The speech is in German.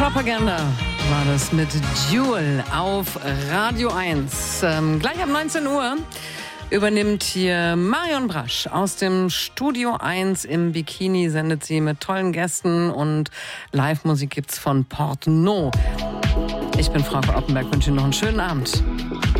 Propaganda war das mit Jewel auf Radio 1. Gleich ab 19 Uhr übernimmt hier Marion Brasch aus dem Studio 1 im Bikini, sendet sie mit tollen Gästen und Live-Musik gibt's von Portneuf. Ich bin Frau Oppenberg, wünsche Ihnen noch einen schönen Abend.